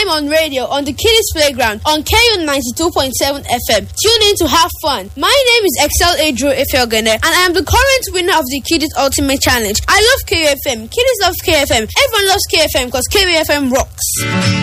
time on radio on the Kiddies Playground on KU 92.7 FM. Tune in to have fun. My name is Excel Adro Ifeogene, and I am the current winner of the Kiddies Ultimate Challenge. I love KUFM. Kiddies love KFM. Everyone loves KFM because KUFM rocks.